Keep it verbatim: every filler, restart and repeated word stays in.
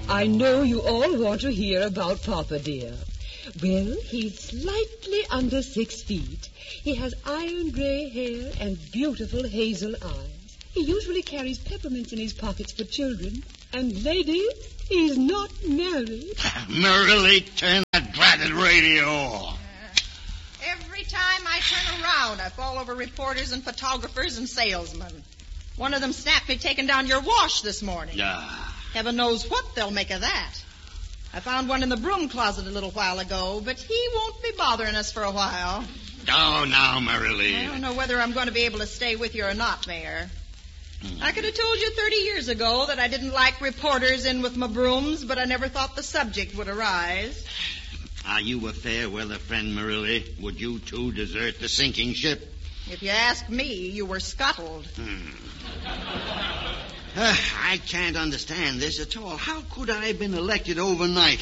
I know you all want to hear about Papa, dear. Well, he's slightly under six feet. He has iron gray hair and beautiful hazel eyes. He usually carries peppermints in his pockets for children. And, ladies, he's not married. Merrily, turn that dratted radio off. Every time I turn around, I fall over reporters and photographers and salesmen. One of them snapped me taking down your wash this morning. Ah. Heaven knows what they'll make of that. I found one in the broom closet a little while ago, but he won't be bothering us for a while. Oh, now, Merrily. I don't know whether I'm going to be able to stay with you or not, Mayor. Mm. I could have told you thirty years ago that I didn't like reporters in with my brooms, but I never thought the subject would arise. Are you a fair weather friend, Merrily? Would you, too, desert the sinking ship? If you ask me, you were scuttled. Hmm. Uh, I can't understand this at all. How could I have been elected overnight